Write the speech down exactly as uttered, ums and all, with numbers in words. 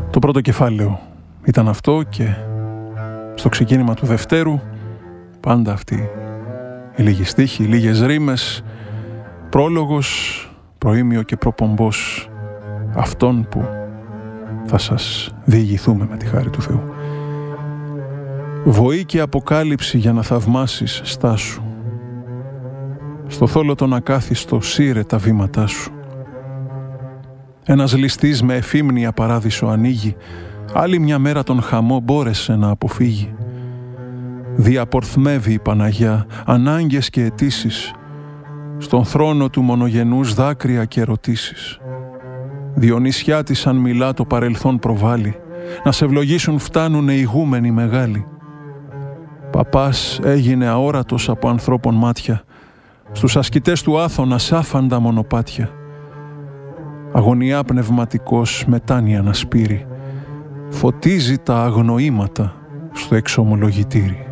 Το πρώτο κεφάλαιο ήταν αυτό και στο ξεκίνημα του δευτέρου πάντα αυτή οι λίγοι στίχοι, οι λίγες ρήμες, πρόλογος, προήμιο και προπομπός αυτών που θα σας διηγηθούμε με τη χάρη του Θεού. Βοή και αποκάλυψη για να θαυμάσεις στάσου. Στο θόλο τον ακάθιστο σύρε τα βήματά σου. Ένας ληστής με εφήμνια παράδεισο ανοίγει, άλλη μια μέρα τον χαμό μπόρεσε να αποφύγει. Διαπορθμεύει η Παναγιά ανάγκες και αιτήσεις, στον θρόνο του μονογενούς δάκρυα και ερωτήσεις. Διονυσιά της αν μιλά το παρελθόν προβάλλει, να σε ευλογήσουν φτάνουνε ηγούμενοι μεγάλοι. Παπάς έγινε αόρατος από ανθρώπων μάτια, στους ασκητές του Άθωνα σάφαντα μονοπάτια. Αγωνιά πνευματικός μετάνοια να σπείρει, φωτίζει τα αγνοήματα στο εξομολογητήρι.